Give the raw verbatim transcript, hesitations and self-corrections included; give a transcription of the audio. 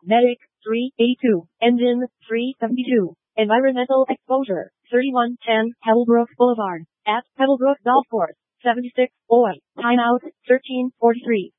Medic, three eighty-two. Engine, three seventy-two. Environmental exposure, thirty-one ten Pebblebrook Boulevard. At Pebblebrook Golf Course, seventy-six. Oi. Timeout, thirteen forty-three.